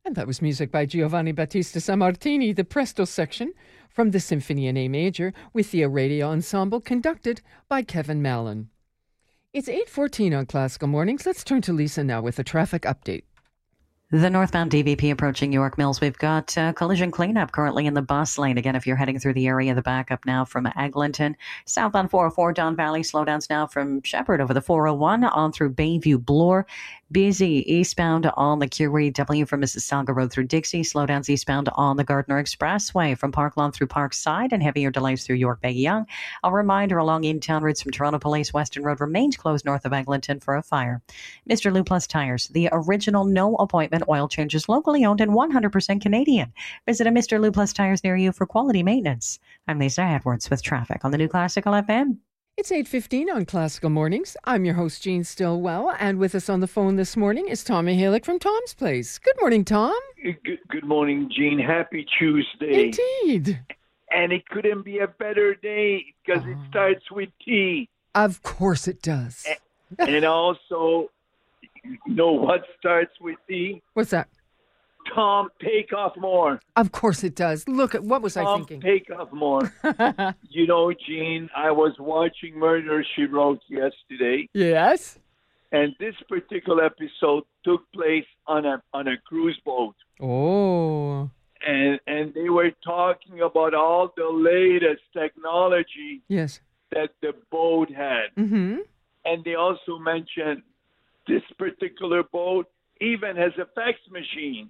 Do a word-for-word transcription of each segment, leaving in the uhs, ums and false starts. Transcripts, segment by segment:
And that was music by Giovanni Battista Sammartini, the Presto section from the Symphony in A Major with the Radio Ensemble conducted by Kevin Mallon. It's eight fourteen on Classical Mornings. Let's turn to Lisa now with a traffic update. The northbound D V P approaching York Mills. We've got uh, collision cleanup currently in the bus lane. Again, if you're heading through the area, the backup now from Eglinton. Southbound four oh four Don Valley. Slowdowns now from Shepherd over the four oh one on through Bayview Bloor. Busy eastbound on the Curie W from Mississauga Road through Dixie. Slowdowns eastbound on the Gardner Expressway from Park Lawn through Parkside, and heavier delays through York Bay Young. A reminder along in-town routes from Toronto Police. Western Road remains closed north of Eglinton for a fire. Mister Lou Plus Tires, the original no appointment oil changes, locally owned and one hundred percent Canadian. Visit a Mister Lou Plus Tires near you for quality maintenance. I'm Lisa Edwards with traffic on the new Classical F M. It's eight fifteen on Classical Mornings. I'm your host, Jean Stillwell, and with us on the phone this morning is Tommy Halick from Tom's Place. Good morning, Tom. Good, good morning, Jean. Happy Tuesday. Indeed. And it couldn't be a better day because Oh. it starts with T. Of course it does. And also, you know what starts with T? What's that? Tom Takeoff More. Of course it does. Look at what was I Tom thinking? Takeoff More. You know, Jean, I was watching Murder, She Wrote yesterday, Yes. and this particular episode took place on a on a cruise boat. Oh. And and they were talking about all the latest technology Yes. that the boat had. Mm-hmm. And they also mentioned this particular boat even has a fax machine.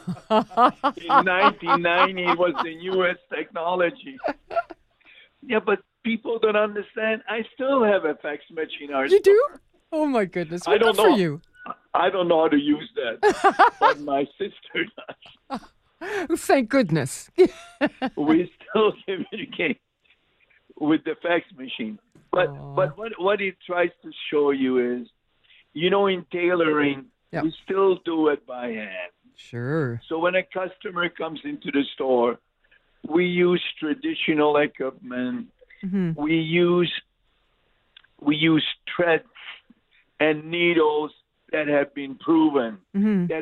In nineteen ninety, it was the newest technology. Yeah, but people don't understand. I still have a fax machine. You do? Oh my goodness. Well, I don't good for know. you. I don't know how to use that, but my sister does. Thank goodness. We still communicate with the fax machine. But Aw. but what what it tries to show you is, you know, in tailoring, Yep. we still do it by hand. Sure. So when a customer comes into the store, we use traditional equipment. Mm-hmm. We use we use threads and needles that have been proven. Mm-hmm. That